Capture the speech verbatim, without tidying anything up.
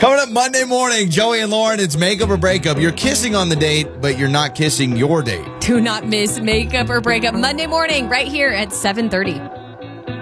Coming up Monday morning, Joey and Lauren, it's Makeup or Breakup. You're kissing on the date, but you're not kissing your date. Do not miss Makeup or Breakup Monday morning right here at seven thirty.